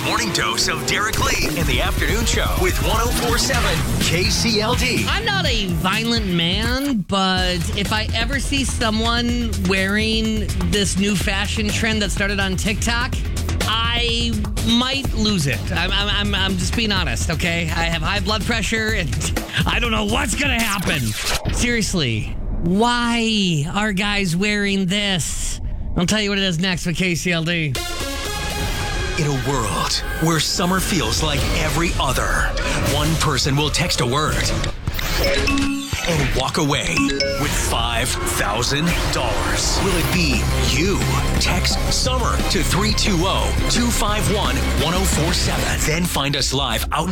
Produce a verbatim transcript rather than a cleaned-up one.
morning dose of Derek Lee in the afternoon show with one oh four point seven K C L D. I'm not a violent man, but if I ever see someone wearing this new fashion trend that started on TikTok, I might lose it. I'm, I'm, I'm, I'm just being honest, okay? I have high blood pressure, and I don't know what's going to happen. Seriously, why are guys wearing this? I'll tell you what it is next with K C L D. In a world where summer feels like every other, one person will text a word and walk away with five thousand dollars. Will it be you? Text SUMMER to three two zero, two five one, one oh four seven. Then find us live out